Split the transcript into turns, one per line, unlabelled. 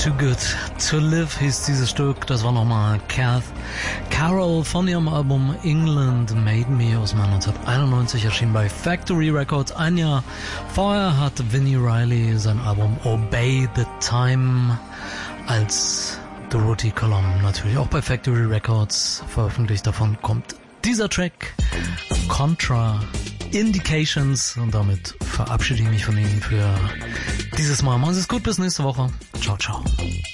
Too Good to Live hieß dieses Stück. Das war nochmal Carol von ihrem Album England Made Me aus 1991, erschienen bei Factory Records. Ein Jahr vorher hat Vinnie Riley sein Album Obey the Time als Dorothy Column natürlich auch bei Factory Records veröffentlicht. Davon kommt dieser Track Contra Indications und damit verabschiede ich mich von Ihnen für dieses Mal. Machen Sie es gut, bis nächste Woche. Ciao, ciao.